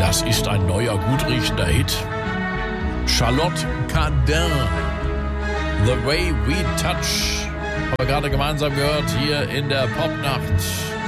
Das ist ein neuer, gut riechender Hit. Charlotte Cardin, The Way We Touch. Haben wir gerade gemeinsam gehört hier in der Popnacht.